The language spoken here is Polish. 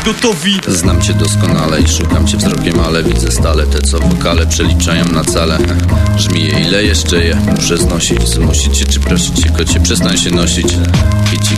gotowi. Znam cię doskonale i szukam cię wzrokiem, ale widzę stale te, co wokale przeliczają na cale. Żmiję, ile jeszcze je muszę znosić? Zmusić cię czy prosić cię, kocie, przestań się nosić. Kici